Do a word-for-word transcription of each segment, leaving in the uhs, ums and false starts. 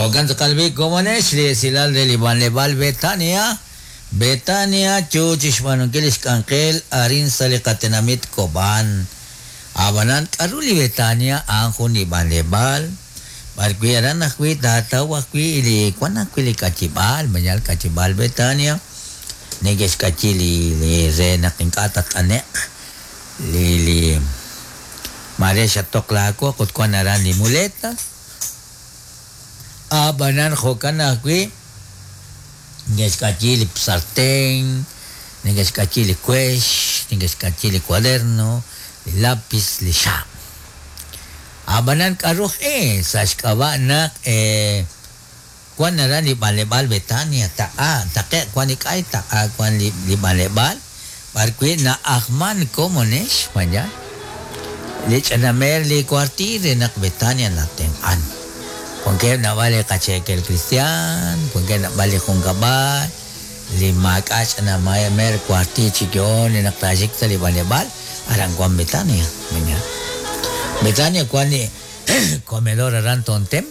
Hogan sa kalbi komones li silal de liban lebal Betania. Betania chuchish manungkilis kangkel arin sali katenamit koban. Abanan karuli Betania ang kuniban lebal. Barkwi aran akwi tataw akwi ili kwan akwi li kachibal. Banyal kachibal Betania. Neges kachili li renak ingkatat anek. Li li mare siya toklako kut kwan aran li muleta. Abanan hokan akwi. Neges kachili sarteng. Neges kachili kwesh. Neges kachili cuaderno. Lapis li siya. Abanan karuh eh. Saskawa nak eh. Kwan na rin li balebal Betania. Taa. Take kwan ni kay taa. Kwan li, li balebal. Barkwi na ahman komonesh. Manya. Li chanamer li kwartire nak Betania natin an. Kung kayo na bali kachekel Christian. Kung kayo na bali kong gabay. Li makas na may mer kwarti chikyon. Li naktasik sa li balebal. Arang kwan Betania. Manya. Betania kwan ni comedor aran tontem.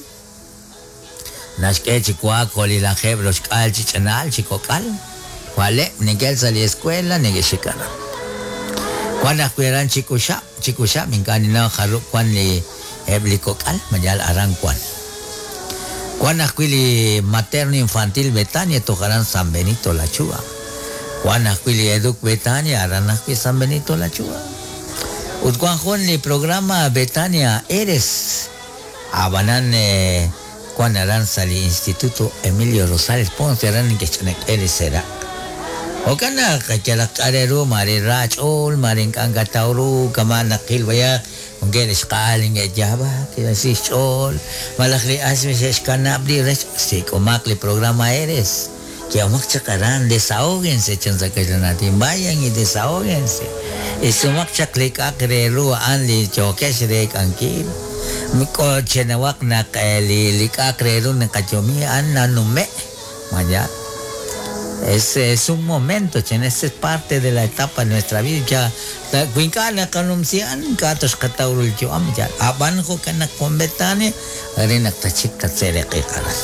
Naske chikwa koli la hebros kal chichanal chikokal. Wale nigel sa li eskwela nige shikana. Kwan akwiran chikusha. Chikusha minkani na haruk kwan li hebli kokal. Majal arang kwan. Kwan akwili materno infantil Betania tokaran San Benito la Chua. Kwan akwili eduk Betania aran akwi San Benito la Chua. Utkuan kwan li programa Betania Eres. Abanan eh, kwan aran sa li Instituto Emilio Rosales Ponce aran ni kechanek Eres era. O kana kachalak areru mari rachol maring kangatauru kama nakil baya munggeres kaling e jaba kaya si chol malakli asmi ses kanabdi res si komakli programa Eres. Kaya umakchakaran desahóguense chansa natin bayang i desahóguense. Y sumakchaklik akreru anli chokes re kankil. Miko chenawak na lilik akreru na kachomi an nanume. Maya. Es, es un momento, chen, es parte de la etapa de nuestra vida. Ya, kuinkana kanumsian, katos kataurul chuam, ya, abanjo kanak kombetane, arinak tachik tatsere kikaras.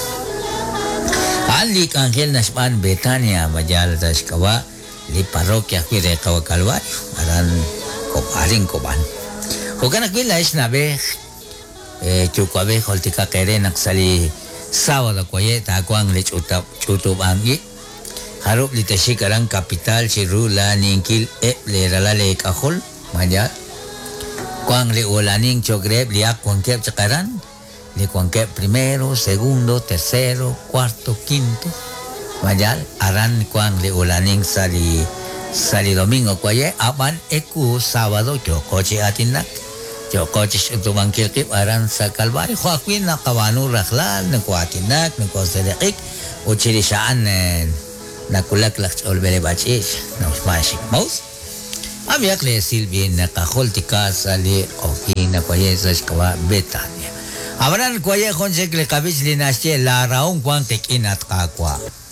Ali Ángel Naspan Betania Mayal Tashkawa li parroquia Quire Kawa Calvario aran koparin koban. Hokan akila is nabe eh chukabe holtika kere naksali sábado koye takwang li chuta chutubangi harup li tashikaran capital chirula ninkil e le ralale kahol Mayal kwang li ulaning chogreb li akwang kep chakaran li cuanque primero, segundo, tercero, cuarto, quinto. Mayal, aran cuan li ulaning sali sali domingo cuaye, aban eku sábado yo coche atinak. Yo coche sutubang kilkip aran sa Calvario. Joaquin na kawanu raklal, na kuatinak, na kuaserekik, uchirisaan na kulaklak olbele bachis, na usmashik maus. Abiak le silbi na kaholtika sali oki na cuaye sa skawa Betania. Abran kuya konsek le kabis linasye la raung kwang tekinat kakwa.